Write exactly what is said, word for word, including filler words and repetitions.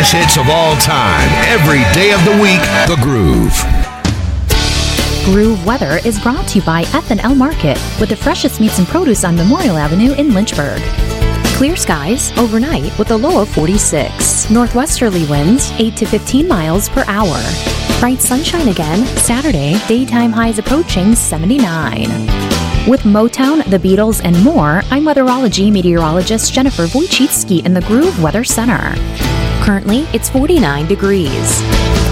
greatest hits of all time. Every day of the week, The Groove. Groove Weather is brought to you by F and L Market, with the freshest meats and produce on Memorial Avenue in Lynchburg. Clear skies overnight with a low of forty-six. Northwesterly winds eight to fifteen miles per hour. Bright sunshine again Saturday, daytime highs approaching seventy-nine. With Motown, the Beatles, and more, I'm weatherology meteorologist Jennifer Wojcicki in the Groove Weather Center. Currently, it's forty-nine degrees.